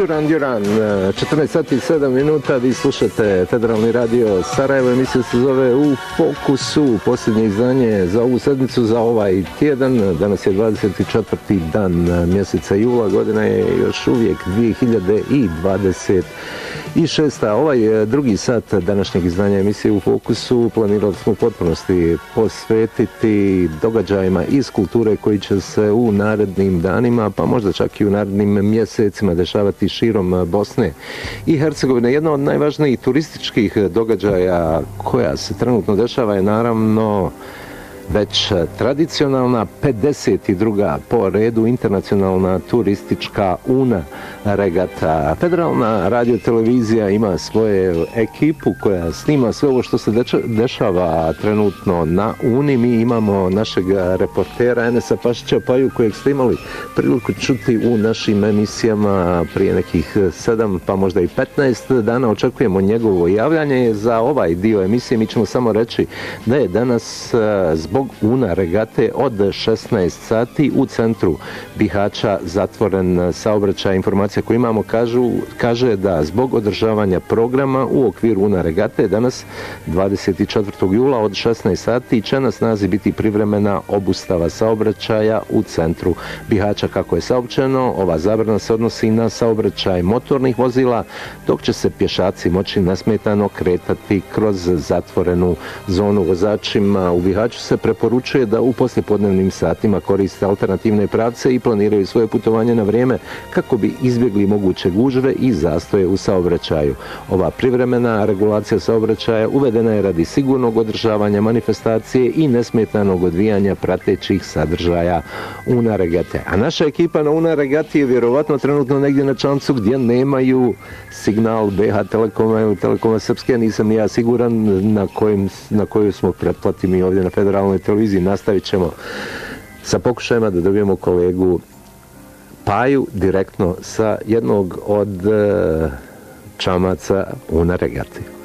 Duran Duran, 14 sati i 7 minuta, vi slušate Federalni radio Sarajevo, emisija se zove U fokusu, posljednje izdanje za ovu sedmicu, za ovaj tjedan, danas je 24. dan mjeseca jula, godina je još uvijek 2026. Ovaj drugi sat današnjeg izdanja emisije U fokusu planirali smo u potpunosti posvetiti događajima iz kulture koji će se u narednim danima, pa možda čak i u narednim mjesecima dešavati širom Bosne i Hercegovine. Jedna od najvažnijih turističkih događaja koja se trenutno dešava je naravno već tradicionalna 52. po redu internacionalna turistička UNA regata. Federalna radiotelevizija ima svoju ekipu koja snima sve ovo što se dešava trenutno na UNI. Mi imamo našeg reportera Enesa Pašića Paju kojeg ste imali priliku čuti u našim emisijama prije nekih 7 pa možda i 15 dana. Očekujemo njegovo javljanje za ovaj dio emisije. Mi ćemo samo reći da je danas zbog UNA regate od 16 sati u centru Bihaća zatvoren saobraćaj. Informacija koju imamo kaže da zbog održavanja programa u okviru UNA regate danas 24. jula od 16 sati će na snazi biti privremena obustava saobraćaja u centru Bihaća. Kako je saopćeno, ova zabrana se odnosi na saobraćaj motornih vozila, dok će se pješaci moći nesmetano kretati kroz zatvorenu zonu. Vozačima u Bihaću se preporučuje da u poslijepodnevnim satima koriste alternativne pravce i planiraju svoje putovanje na vrijeme kako bi izbjegli moguće gužve i zastoje u saobraćaju. Ova privremena regulacija saobraćaja uvedena je radi sigurnog održavanja manifestacije i nesmetanog odvijanja pratećih sadržaja UNA regate. A naša ekipa na UNA regati je vjerovatno trenutno negdje na čamcu gdje nemaju signal BH Telekoma ili Telekoma Srpske, nisam ni ja siguran na koju smo pretplati mi ovdje na Federalnoj televiziji. Nastavit ćemo sa pokušajima da dobijemo kolegu Paju direktno sa jednog od čamaca UNA regati.